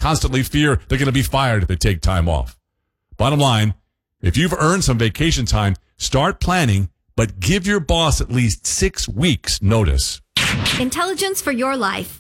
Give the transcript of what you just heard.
constantly fear they're going to be fired if they take time off. Bottom line, if you've earned some vacation time, start planning, but give your boss at least 6 weeks notice. Intelligence for your life.